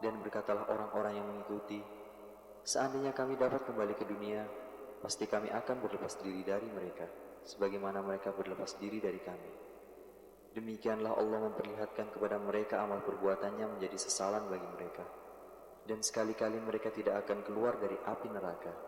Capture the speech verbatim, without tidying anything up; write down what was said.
Dan berkatalah orang-orang yang mengikuti, seandainya kami dapat kembali ke dunia, pasti kami akan berlepas diri dari mereka, sebagaimana mereka berlepas diri dari kami. Demikianlah Allah memperlihatkan kepada mereka amal perbuatannya menjadi sesalan bagi mereka, dan sekali-kali mereka tidak akan keluar dari api neraka.